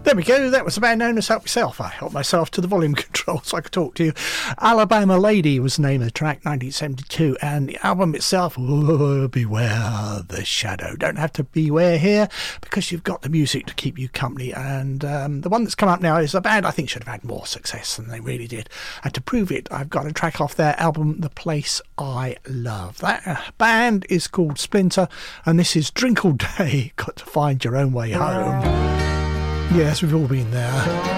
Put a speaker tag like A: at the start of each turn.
A: There we go. That was a band known as Help Yourself. I helped myself to the volume control so I could talk to you. Alabama Lady was the name of the track, 1972. And the album itself, Beware the Shadow. Don't have to beware here because you've got the music to keep you company. And the one that's come up now is a band I think should have had more success than they really did. And to prove it, I've got a track off their album, The Place I Love. That band is called Splinter. And this is Drink All Day, Got to Find Your Own Way Home. Yes, we've all been there.